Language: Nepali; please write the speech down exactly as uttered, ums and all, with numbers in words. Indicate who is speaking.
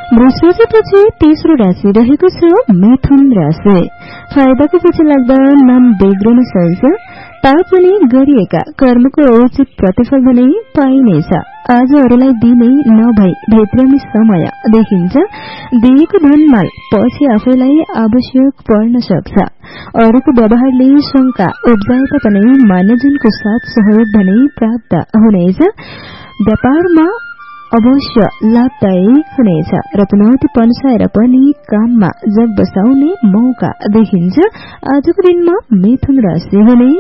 Speaker 1: वृषराशिपछि तेस्रो राशि रहेको छ मिथुन राशि। फाइदाको पछि लाग्दा नाम बेग्रन सक्छ, तापनि गरिएका कर्मको उचित प्रतिफल भने पाइनेछ। आज अरूलाई दिने नभई भित्रमी समय देखिन्छ। दिएको धनमाल पछि आफैलाई आवश्यक पर्न सक्छ। अरूको व्यवहारले शंका उब्जाए तापनि मान्यजनको साथ सहयोग भने प्राप्त हुनेछ। व्यापारमा अवश्य लाभदायी हुनेछ। रत्नवती पन्साएर पनि काममा जग बसाउने मौका देखिन्छ। आजको दिनमा मिथुन राशि हुने